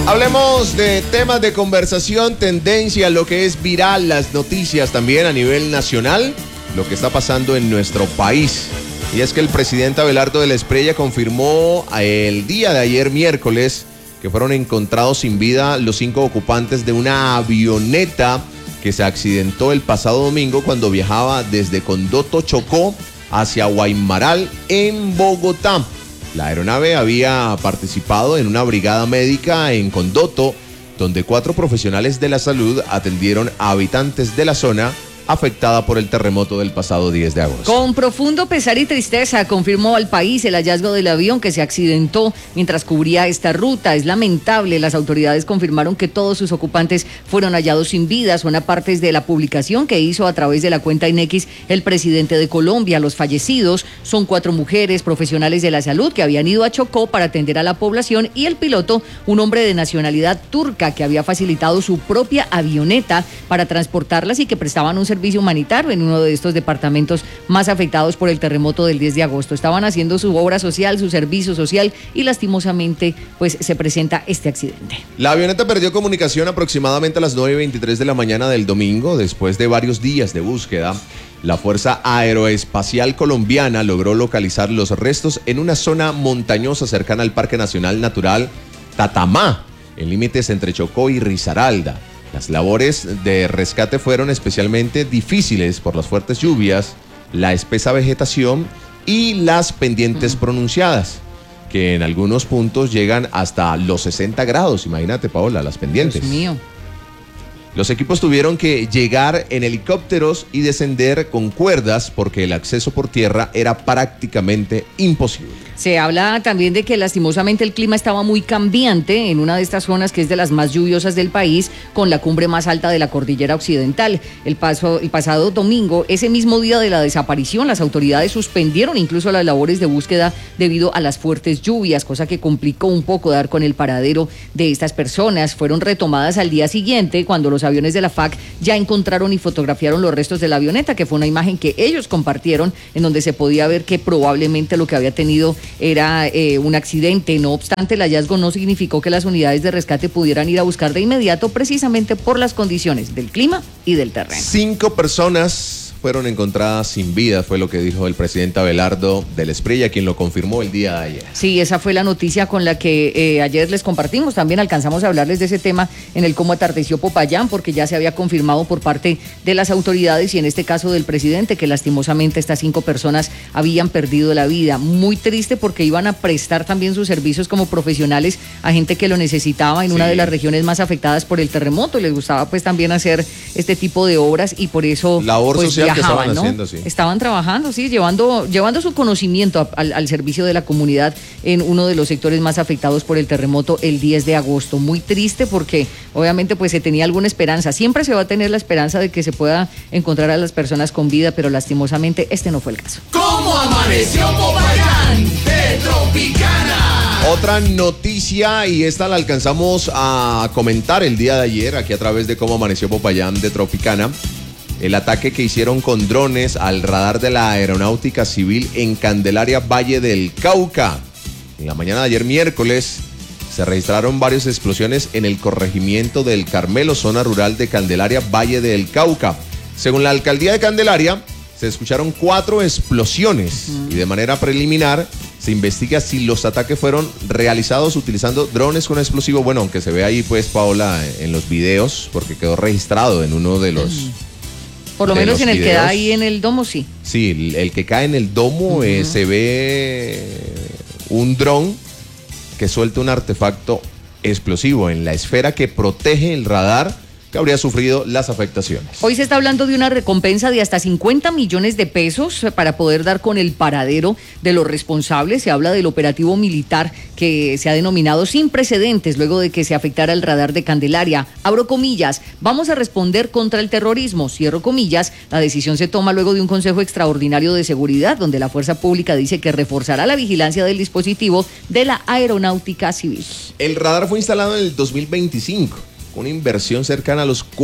Hablemos de temas de conversación, tendencia, lo que es viral, las noticias también a nivel nacional, lo que está pasando en nuestro país. Y es que el presidente Abelardo de la Espriella confirmó el día de ayer miércoles que fueron encontrados sin vida los 5 ocupantes de una avioneta que se accidentó el pasado domingo cuando viajaba desde Condoto, Chocó, hacia Guaymaral, en Bogotá. La aeronave había participado en una brigada médica en Condoto, donde 4 profesionales de la salud atendieron a habitantes de la zona afectada por el terremoto del pasado 10 de agosto. Con profundo pesar y tristeza confirmó al país el hallazgo del avión que se accidentó mientras cubría esta ruta. Es lamentable, las autoridades confirmaron que todos sus ocupantes fueron hallados sin vida. Son partes de la publicación que hizo a través de la cuenta en X el presidente de Colombia. Los fallecidos son 4 mujeres profesionales de la salud que habían ido a Chocó para atender a la población y el piloto, un hombre de nacionalidad turca que había facilitado su propia avioneta para transportarlas y que prestaban un servicio humanitario en uno de estos departamentos más afectados por el terremoto del 10 de agosto. Estaban haciendo su obra social, su servicio social y lastimosamente pues se presenta este accidente. La avioneta perdió comunicación aproximadamente a las 9:23 de la mañana del domingo. Después de varios días de búsqueda, la Fuerza Aeroespacial Colombiana logró localizar los restos en una zona montañosa cercana al Parque Nacional Natural Tatamá, en límites entre Chocó y Risaralda. Las labores de rescate fueron especialmente difíciles por las fuertes lluvias, la espesa vegetación y las pendientes pronunciadas, que en algunos puntos llegan hasta los 60 grados. Imagínate, Paola, las pendientes. Dios mío. Los equipos tuvieron que llegar en helicópteros y descender con cuerdas porque el acceso por tierra era prácticamente imposible. Se habla también de que lastimosamente el clima estaba muy cambiante en una de estas zonas que es de las más lluviosas del país, con la cumbre más alta de la cordillera occidental. El pasado domingo, ese mismo día de la desaparición, las autoridades suspendieron incluso las labores de búsqueda debido a las fuertes lluvias, cosa que complicó un poco dar con el paradero de estas personas. Fueron retomadas al día siguiente cuando los aviones de la FAC ya encontraron y fotografiaron los restos de la avioneta, que fue una imagen que ellos compartieron en donde se podía ver que probablemente lo que había tenido era un accidente. No obstante, el hallazgo no significó que las unidades de rescate pudieran ir a buscar de inmediato, precisamente por las condiciones del clima y del terreno. 5 personas fueron encontradas sin vida, fue lo que dijo el presidente Abelardo de la Espriella, quien lo confirmó el día de ayer. Sí, esa fue la noticia con la que ayer les compartimos. También alcanzamos a hablarles de ese tema en el cómo atardeció Popayán, porque ya se había confirmado por parte de las autoridades y en este caso del presidente que lastimosamente estas 5 personas habían perdido la vida. Muy triste porque iban a prestar también sus servicios como profesionales a gente que lo necesitaba en una de las regiones más afectadas por el terremoto y les gustaba pues también hacer este tipo de obras y por eso labor pues, social viajaban, que estaban ¿no? haciendo, sí. Estaban trabajando, sí, llevando su conocimiento al servicio de la comunidad en uno de los sectores más afectados por el terremoto el 10 de agosto. Muy triste porque obviamente pues se tenía alguna esperanza. Siempre se va a tener la esperanza de que se pueda encontrar a las personas con vida, pero lastimosamente este no fue el caso. ¿Cómo amaneció Popayán de Tropicana? Otra noticia, y esta la alcanzamos a comentar el día de ayer aquí a través de Cómo Amaneció Popayán de Tropicana. El ataque que hicieron con drones al radar de la Aeronáutica Civil en Candelaria, Valle del Cauca. En la mañana de ayer miércoles se registraron varias explosiones en el corregimiento del Carmelo, zona rural de Candelaria, Valle del Cauca. Según la alcaldía de Candelaria, se escucharon 4 explosiones y de manera preliminar se investiga si los ataques fueron realizados utilizando drones con explosivo. Bueno, aunque se ve ahí pues, Paola, en los videos, porque quedó registrado en uno de los... Por lo menos en el que da ahí en el domo, sí. Sí, el que cae en el domo se ve un dron que suelta un artefacto explosivo en la esfera que protege el radar que habría sufrido las afectaciones. Hoy se está hablando de una recompensa de hasta 50 millones de pesos para poder dar con el paradero de los responsables. Se habla del operativo militar que se ha denominado sin precedentes luego de que se afectara el radar de Candelaria. Abro comillas, vamos a responder contra el terrorismo. Cierro comillas, la decisión se toma luego de un consejo extraordinario de seguridad donde la fuerza pública dice que reforzará la vigilancia del dispositivo de la Aeronáutica Civil. El radar fue instalado en el 2025. Una inversión cercana a los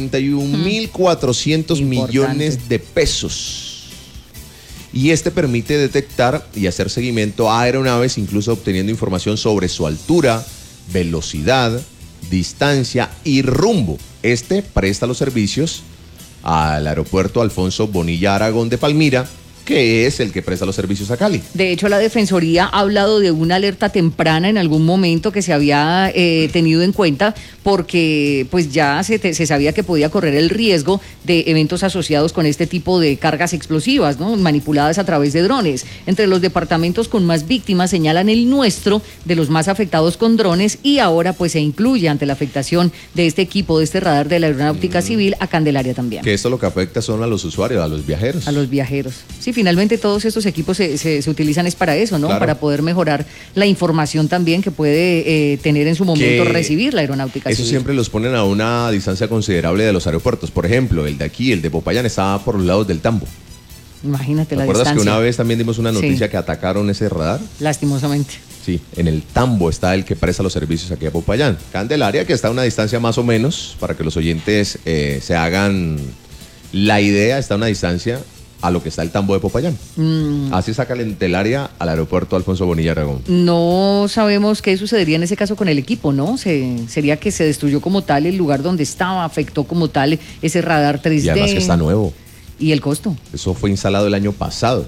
41.400 millones de pesos. Y este permite detectar y hacer seguimiento a aeronaves, incluso obteniendo información sobre su altura, velocidad, distancia y rumbo. Este presta los servicios al aeropuerto Alfonso Bonilla Aragón de Palmira, que es el que presta los servicios a Cali. De hecho, la Defensoría ha hablado de una alerta temprana en algún momento que se había tenido en cuenta porque pues ya se sabía que podía correr el riesgo de eventos asociados con este tipo de cargas explosivas, ¿no? Manipuladas a través de drones. Entre los departamentos con más víctimas señalan el nuestro, de los más afectados con drones, y ahora pues se incluye ante la afectación de este equipo, de este radar de la Aeronáutica Civil, a Candelaria también. Que esto lo que afecta son a los usuarios, a los viajeros. A los viajeros. Sí, finalmente todos estos equipos se utilizan es para eso, ¿no? Claro. Para poder mejorar la información también que puede tener en su momento Que recibir la Aeronáutica eso Civil. siempre los ponen a una distancia considerable de los aeropuertos. Por ejemplo, el de aquí, el de Popayán, estaba por los lados del Tambo. Imagínate ¿Te la acuerdas distancia. que una vez también dimos una noticia Sí. que atacaron ese radar? Lastimosamente. Sí, en el Tambo está el que presta los servicios aquí a Popayán. Candelaria, que está a una distancia más o menos, para que los oyentes se hagan la idea, está a una distancia a lo que está el Tambo de Popayán. Así está Candelaria al aeropuerto Alfonso Bonilla Aragón. No sabemos qué sucedería en ese caso con el equipo, ¿no? Sería que se destruyó como tal el lugar donde estaba, afectó como tal ese radar 3D. Y además que está nuevo. ¿Y el costo? Eso fue instalado el año pasado.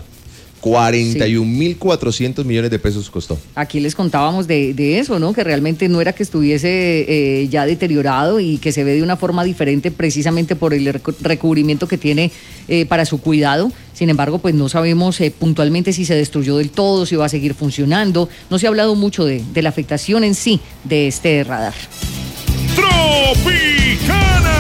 41.400 millones de pesos costó. Aquí les contábamos de eso, ¿no? Que realmente no era que estuviese ya deteriorado y que se ve de una forma diferente precisamente por el recubrimiento que tiene para su cuidado. Sin embargo, pues no sabemos puntualmente si se destruyó del todo, si va a seguir funcionando. No se ha hablado mucho de la afectación en sí de este radar. Tropicana.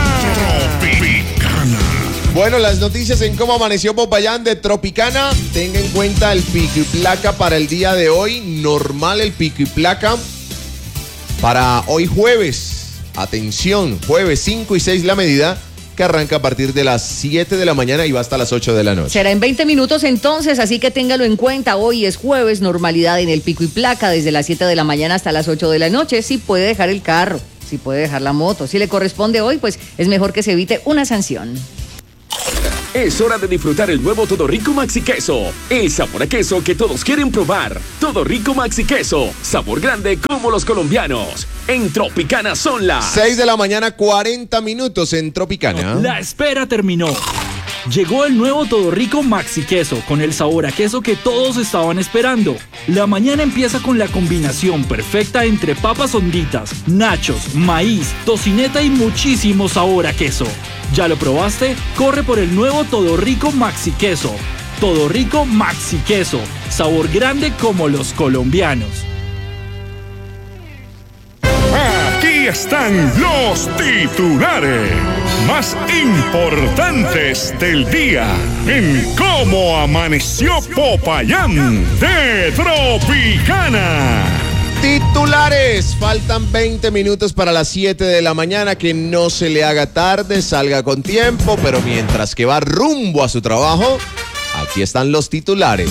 Bueno, las noticias en cómo amaneció Popayán de Tropicana. Tenga en cuenta el pico y placa para el día de hoy. Normal el pico y placa para hoy jueves. Atención, jueves 5 y 6 la medida, que arranca a partir de las 7 de la mañana y va hasta las 8 de la noche. Será en 20 minutos entonces, así que téngalo en cuenta. Hoy es jueves, normalidad en el pico y placa desde las 7 de la mañana hasta las 8 de la noche. Sí puede dejar el carro, sí puede dejar la moto. Si le corresponde hoy, pues es mejor que se evite una sanción. Es hora de disfrutar el nuevo Todo Rico Maxi Queso. El sabor a queso que todos quieren probar. Todo Rico Maxi Queso. Sabor grande como los colombianos. En Tropicana son las 6 de la mañana, 40 minutos en Tropicana. La espera terminó. Llegó el nuevo Todo Rico Maxi Queso con el sabor a queso que todos estaban esperando. La mañana empieza con la combinación perfecta entre papas honditas, nachos, maíz, tocineta y muchísimo sabor a queso. ¿Ya lo probaste? Corre por el nuevo Todo Rico Maxi Queso. Todo Rico Maxi Queso. Sabor grande como los colombianos. Aquí están los titulares más importantes del día en cómo amaneció Popayán de Tropicana. Titulares, faltan 20 minutos para las 7 de la mañana, que no se le haga tarde, salga con tiempo, pero mientras que va rumbo a su trabajo, aquí están los titulares.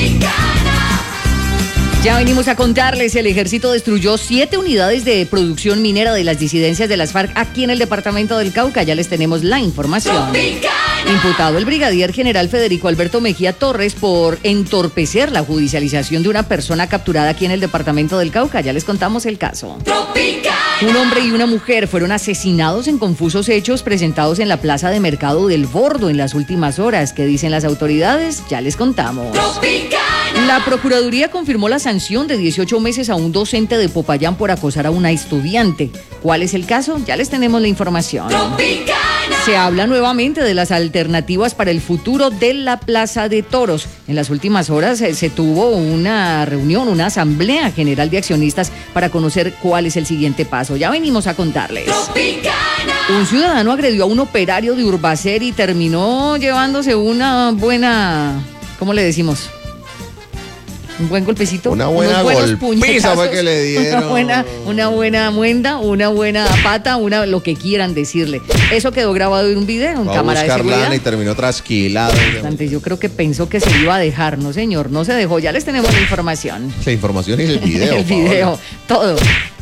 Ya venimos a contarles, el ejército destruyó 7 unidades de producción minera de las disidencias de las FARC aquí en el departamento del Cauca. Ya les tenemos la información. Imputado el brigadier general Federico Alberto Mejía Torres por entorpecer la judicialización de una persona capturada aquí en el departamento del Cauca. Ya les contamos el caso. Un hombre y una mujer fueron asesinados en confusos hechos presentados en la plaza de mercado del Bordo en las últimas horas. ¿Qué dicen las autoridades? Ya les contamos. La Procuraduría confirmó la sanción de 18 meses a un docente de Popayán por acosar a una estudiante. ¿Cuál es el caso? Ya les tenemos la información. Se habla nuevamente de las alternativas para el futuro de la Plaza de Toros. En las últimas horas se tuvo una reunión, una asamblea general de accionistas para conocer cuál es el siguiente paso. Ya venimos a contarles. Un ciudadano agredió a un operario de Urbacer y terminó llevándose una buena, ¿cómo le decimos? Un buen golpecito. Una buena unos buenos golpiza puñetazos, fue que le dieron. Una buena muenda, una buena pata, lo que quieran decirle. Eso quedó grabado en un video, en Va a cámara de buscar seguridad. lana y terminó trasquilado. Bastante, yo creo que pensó que se iba a dejar, no señor, no se dejó. Ya les tenemos la información. La información y el video. El por favor. video, todo.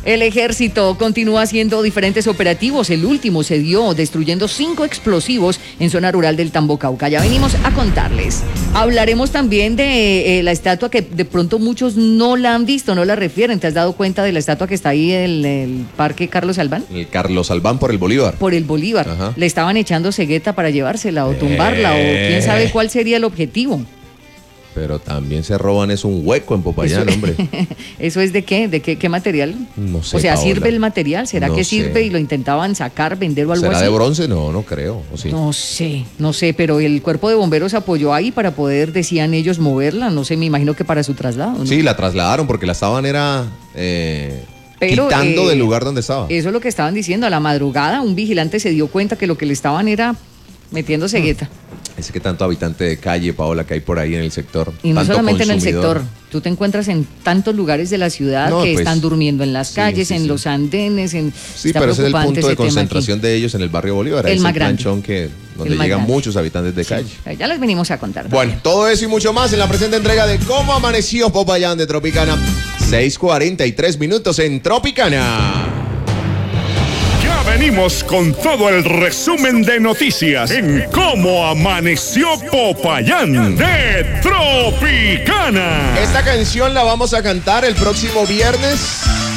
El ejército continúa haciendo diferentes operativos. El último se dio destruyendo 5 explosivos en zona rural del Tambo, Cauca. Ya venimos a contarles. Hablaremos también de la estatua que de pronto muchos no la han visto, no la refieren. ¿Te has dado cuenta de la estatua que está ahí en el Parque Carlos Albán? El Carlos Albán por el Bolívar. Por el Bolívar. Ajá. Le estaban echando cegueta para llevársela o tumbarla o quién sabe cuál sería el objetivo. Pero también se roban es un hueco en Popayán, hombre. ¿Eso es de qué? ¿De qué material? No sé, O sea, Paola. ¿sirve el material? ¿Será No que sé. sirve y lo intentaban sacar, vender o algo ¿Será así? de bronce? No, no creo. ¿O sí? No sé, pero el cuerpo de bomberos apoyó ahí para poder, decían ellos, moverla. No sé, me imagino que para su traslado, ¿no? Sí, la trasladaron porque la estaban Pero, quitando del lugar donde estaba. Eso es lo que estaban diciendo. A la madrugada, un vigilante se dio cuenta que lo que le estaban era metiendo cegueta. Es que tanto habitante de calle, Paola, que hay por ahí en el sector. Y no tanto solamente en el consumidor. sector. Tú te encuentras en tantos lugares de la ciudad No, que pues, están durmiendo en las sí, calles, sí, en sí. los andenes. Sí, Está pero ese es el preocupante punto de ese tema aquí. concentración de ellos en el barrio Bolívar. El Es más el grande. planchón donde El más llegan grande. muchos habitantes de calle. Ya les venimos a contar. Bueno, todo eso y mucho más en la presente entrega de Cómo Amaneció Popayán de Tropicana. 6:43 minutos en Tropicana. Ya venimos con todo el resumen de noticias en Cómo Amaneció Popayán de Tropicana. Esta canción la vamos a cantar el próximo viernes.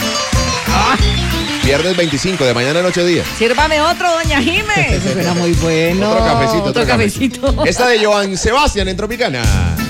Viernes 25, de mañana a noche día. Sírvame otro, doña Jiménez. Eso suena muy bueno. Otro cafecito, Otro cafecito. Esta de Joan Sebastián en Tropicana.